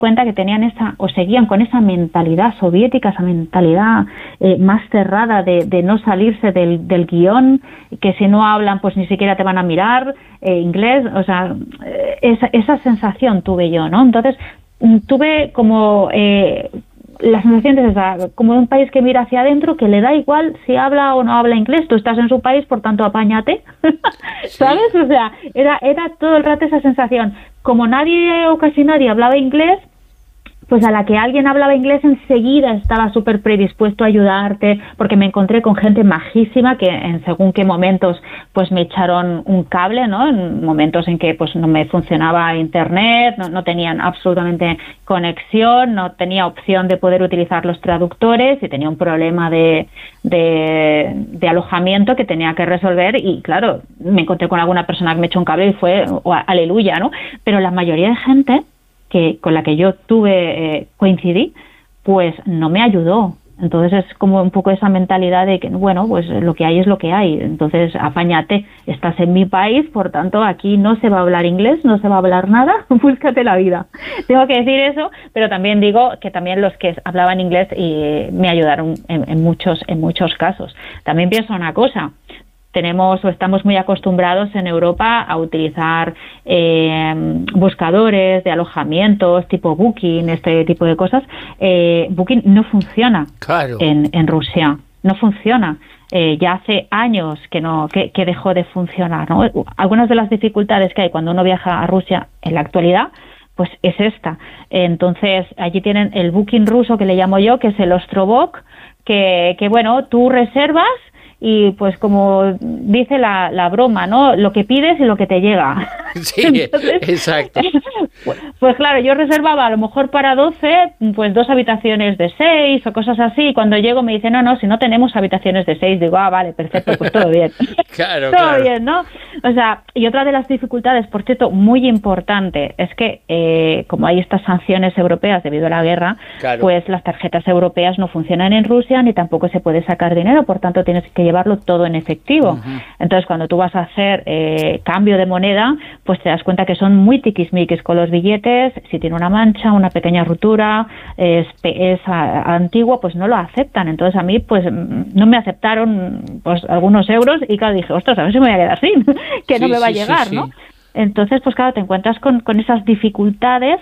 cuenta que tenían o seguían con esa mentalidad soviética, esa mentalidad más cerrada de no salirse del guión, que si no hablan pues ni siquiera te van a mirar, inglés, o sea, esa sensación tuve yo, ¿no? Entonces tuve como la sensación es esa, como un país que mira hacia adentro, que le da igual si habla o no habla inglés, tú estás en su país, por tanto apáñate, ¿sabes? O sea, era todo el rato esa sensación. Como nadie o casi nadie hablaba inglés, pues a la que alguien hablaba inglés enseguida estaba súper predispuesto a ayudarte, porque me encontré con gente majísima que en según qué momentos pues me echaron un cable, ¿no? En momentos en que pues no me funcionaba internet, no tenían absolutamente conexión, no tenía opción de poder utilizar los traductores y tenía un problema de alojamiento que tenía que resolver y claro, me encontré con alguna persona que me echó un cable y fue aleluya, ¿no? Pero la mayoría de gente con la que yo coincidí, pues no me ayudó. Entonces es como un poco esa mentalidad de que, bueno, pues lo que hay es lo que hay. Entonces apáñate, estás en mi país, por tanto aquí no se va a hablar inglés, no se va a hablar nada, búscate la vida. Tengo que decir eso, pero también digo que también los que hablaban inglés me ayudaron en muchos casos. También pienso una cosa. Estamos muy acostumbrados en Europa a utilizar buscadores de alojamientos tipo Booking, este tipo de cosas. Booking no funciona en Rusia, no funciona. Ya hace años que dejó de funcionar, ¿no? Algunas de las dificultades que hay cuando uno viaja a Rusia en la actualidad, pues es esta. Entonces, allí tienen el Booking ruso, que le llamo yo, que es el Ostrovok, que bueno, tú reservas y pues como dice la broma, ¿no? Lo que pides y lo que te llega. Sí, entonces, exacto. Pues claro, yo reservaba a lo mejor para 12, pues 2 habitaciones de 6 o cosas así, y cuando llego me dicen, no, si no tenemos habitaciones de 6, digo, vale, perfecto, pues todo bien. Todo bien, ¿no? O sea, y otra de las dificultades, por cierto, muy importante, es que como hay estas sanciones europeas debido a la guerra, pues las tarjetas europeas no funcionan en Rusia, ni tampoco se puede sacar dinero, por tanto tienes que llevarlo todo en efectivo. Entonces, cuando tú vas a hacer cambio de moneda, pues te das cuenta que son muy tiquismiquis con los billetes. Si tiene una mancha, una pequeña rotura, es antiguo, pues no lo aceptan. Entonces a mí pues no me aceptaron pues algunos euros y claro, dije, ostras, a ver si me voy a quedar sin, que no me va a llegar, ¿no? Entonces pues claro, te encuentras con esas dificultades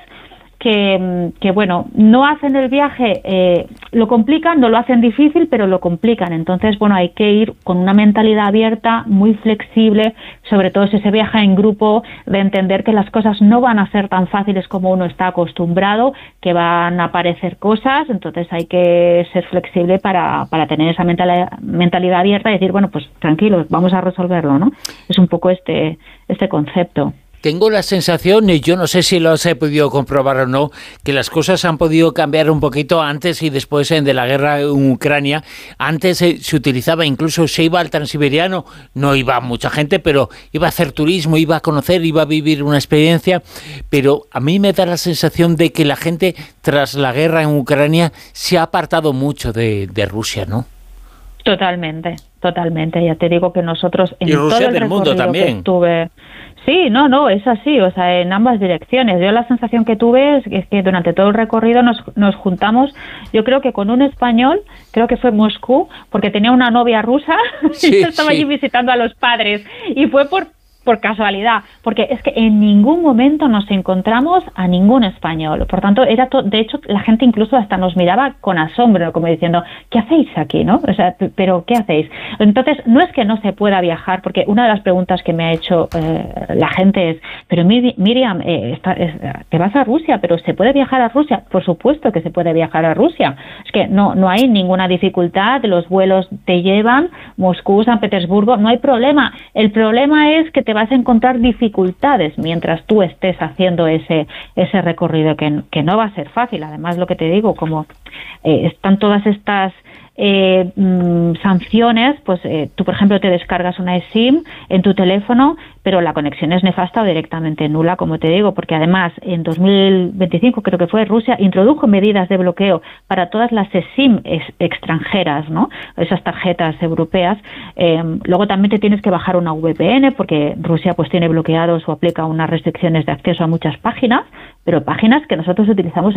que bueno, no hacen el viaje, lo complican, no lo hacen difícil, pero lo complican. Entonces, bueno, hay que ir con una mentalidad abierta, muy flexible, sobre todo si se viaja en grupo, de entender que las cosas no van a ser tan fáciles como uno está acostumbrado, que van a aparecer cosas, entonces hay que ser flexible para tener esa mentalidad abierta y decir, bueno, pues tranquilos, vamos a resolverlo, ¿no? Es un poco este concepto. Tengo la sensación, y yo no sé si lo he podido comprobar o no, que las cosas han podido cambiar un poquito antes y después de la guerra en Ucrania. Antes se utilizaba, incluso se iba al Transiberiano, no iba mucha gente, pero iba a hacer turismo, iba a conocer, iba a vivir una experiencia. Pero a mí me da la sensación de que la gente, tras la guerra en Ucrania, se ha apartado mucho de Rusia, ¿no? Totalmente. Ya te digo que nosotros en y Rusia todo el del mundo también. Que estuve, sí, no, es así, o sea, en ambas direcciones. Yo la sensación que tuve es que durante todo el recorrido nos juntamos, yo creo que con un español, creo que fue Moscú, porque tenía una novia rusa y yo estaba allí visitando a los padres y fue por casualidad, porque es que en ningún momento nos encontramos a ningún español. Por tanto, de hecho, la gente incluso hasta nos miraba con asombro, como diciendo, ¿qué hacéis aquí, no? O sea, ¿pero qué hacéis? Entonces, no es que no se pueda viajar, porque una de las preguntas que me ha hecho la gente es, pero Miriam, te vas a Rusia, pero ¿se puede viajar a Rusia? Por supuesto que se puede viajar a Rusia. Es que no hay ninguna dificultad, los vuelos te llevan, Moscú, San Petersburgo, no hay problema. El problema es que te vas a encontrar dificultades mientras tú estés haciendo ese recorrido que no va a ser fácil. Además, lo que te digo, como están todas estas sanciones, pues tú, por ejemplo, te descargas una eSIM en tu teléfono, pero la conexión es nefasta o directamente nula, como te digo, porque además en 2025, creo que fue, Rusia introdujo medidas de bloqueo para todas las eSIM extranjeras, ¿no? Esas tarjetas europeas. Luego también te tienes que bajar una VPN, porque Rusia pues tiene bloqueados o aplica unas restricciones de acceso a muchas páginas, pero páginas que nosotros utilizamos